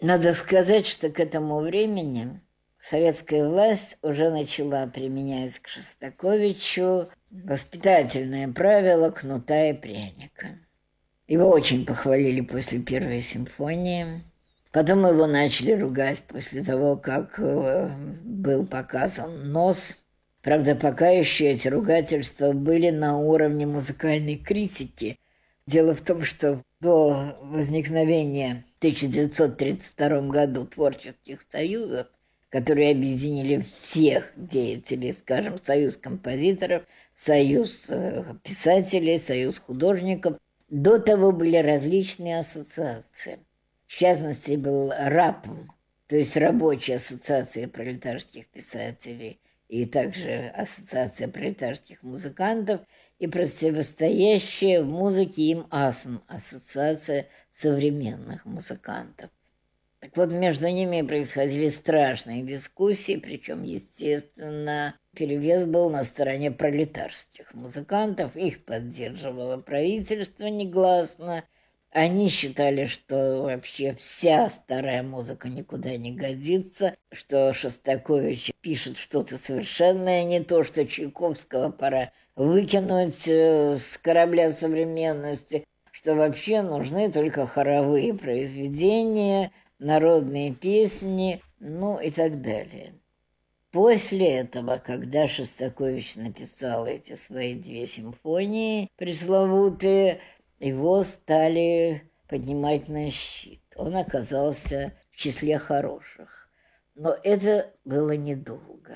Надо сказать, что к этому времени советская власть уже начала применять к Шостаковичу воспитательное правило кнута и пряника. Его очень похвалили после первой симфонии. Потом его начали ругать после того, как был показан нос. Правда, пока еще эти ругательства были на уровне музыкальной критики. Дело в том, что до возникновения в 1932 году творческих союзов, которые объединили всех деятелей, скажем, союз композиторов, союз писателей, союз художников, до того были различные ассоциации. В частности, был РАПом, то есть Рабочая ассоциация пролетарских писателей, и также Ассоциация пролетарских музыкантов, и противостоящая в музыке им АСМ, Ассоциация современных музыкантов. Так вот, между ними происходили страшные дискуссии, причем, естественно, перевес был на стороне пролетарских музыкантов, их поддерживало правительство негласно. Они считали, что вообще вся старая музыка никуда не годится, что Шостакович пишет что-то совершенное не то, что Чайковского пора выкинуть с корабля современности, что вообще нужны только хоровые произведения, народные песни, ну и так далее. После этого, когда Шостакович написал эти свои 2 симфонии пресловутые, его стали поднимать на щит. Он оказался в числе хороших. Но это было недолго.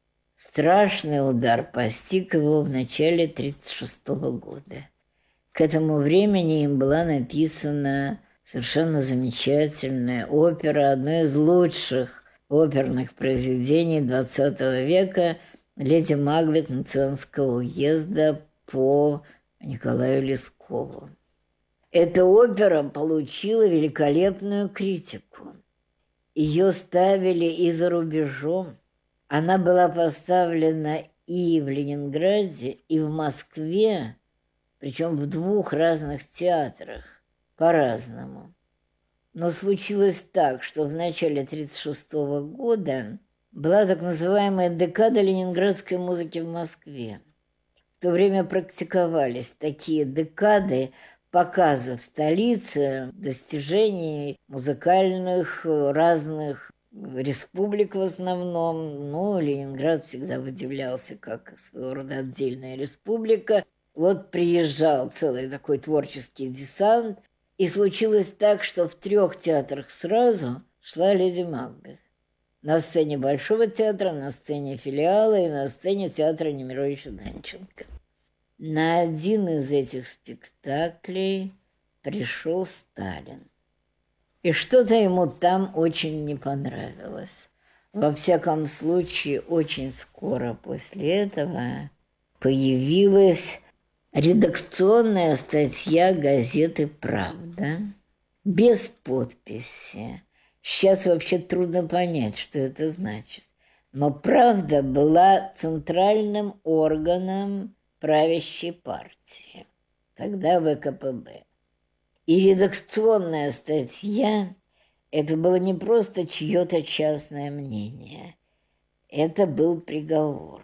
Страшный удар постиг его в начале 1936 года. К этому времени им была написана совершенно замечательная опера, одно из лучших оперных произведений XX века «Леди Макбет» Мценского уезда по Николаю Лескову. Эта опера получила великолепную критику. Ее ставили и за рубежом. Она была поставлена и в Ленинграде, и в Москве, причем в 2 разных театрах, по-разному. Но случилось так, что в начале 1936 года была так называемая декада ленинградской музыки в Москве. В то время практиковались такие декады показов в столице достижений музыкальных разных республик в основном. Но Ленинград всегда выделялся как своего рода отдельная республика. Вот приезжал целый такой творческий десант, и случилось так, что в 3 театрах сразу шла «Леди Макбет». На сцене Большого театра, на сцене филиала и на сцене театра Немировича Данченко. На один из этих спектаклей пришел Сталин. И что-то ему там очень не понравилось. Во всяком случае, очень скоро после этого появилась редакционная статья газеты «Правда» без подписи. Сейчас вообще трудно понять, что это значит. Но «Правда» была центральным органом правящей партии, тогда ВКПБ. И редакционная статья – это было не просто чье-то частное мнение, это был приговор.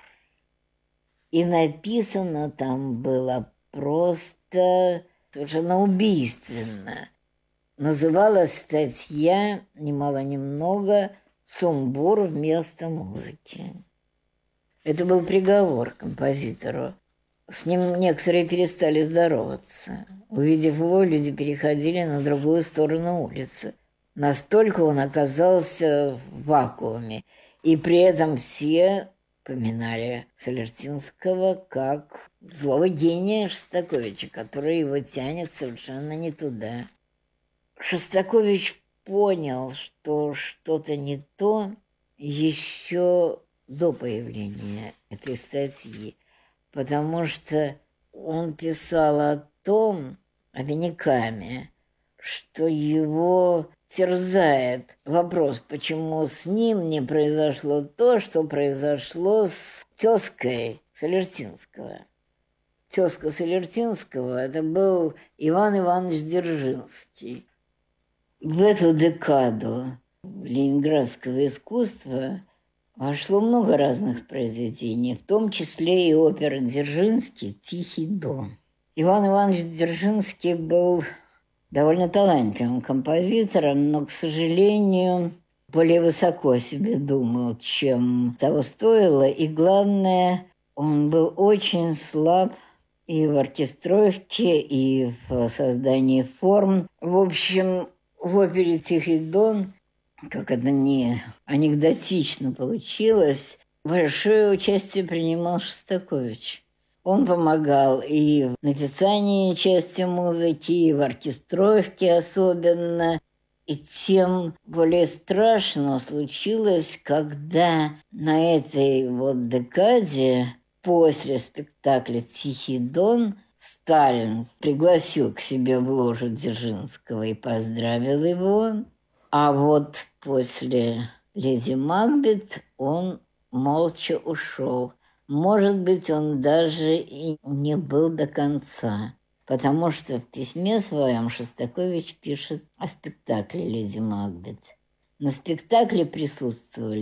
И написано там было просто совершенно убийственно. Называлась статья, ни мало ни много, «Сумбур вместо музыки». Это был приговор композитору. С ним некоторые перестали здороваться. Увидев его, люди переходили на другую сторону улицы. Настолько он оказался в вакууме. И при этом все поминали Солертинского как злого гения Шостаковича, который его тянет совершенно не туда. Шостакович понял, что что-то не то еще до появления этой статьи, потому что он писал о том, обиняками, что его терзает вопрос, почему с ним не произошло то, что произошло с тезкой Солертинского. Тезка Солертинского – это был Иван Иванович Дзержинский. В эту декаду ленинградского искусства вошло много разных произведений, в том числе и опера Дзержинский «Тихий дон». Иван Иванович Дзержинский был довольно талантливым композитором, но, к сожалению, более высоко о себе думал, чем того стоило. И главное, он был очень слаб и в оркестровке, и в создании форм. В общем, в опере «Тихий дон», как это не анекдотично получилось, большое участие принимал Шостакович. Он помогал и в написании части музыки, и в оркестровке особенно. И тем более страшно случилось, когда на этой вот декаде, после спектакля «Тихий дон», Сталин пригласил к себе в ложу Дзержинского и поздравил его. А вот после «Леди Макбет» он молча ушел. Может быть, он даже и не был до конца, потому что в письме своем Шостакович пишет о спектакле «Леди Макбет». На спектакле присутствовали